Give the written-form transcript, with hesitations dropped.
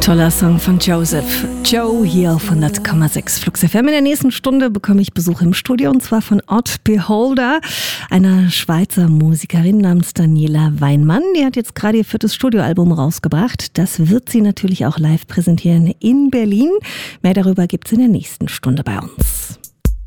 Toller Song von Joseph. Joe hier auf 100,6 Flux FM. In der nächsten Stunde bekomme ich Besuch im Studio und zwar von Odd Beholder, einer Schweizer Musikerin namens Daniela Weinmann. Die hat jetzt gerade ihr 4. Studioalbum rausgebracht. Das wird sie natürlich auch live präsentieren in Berlin. Mehr darüber gibt es in der nächsten Stunde bei uns.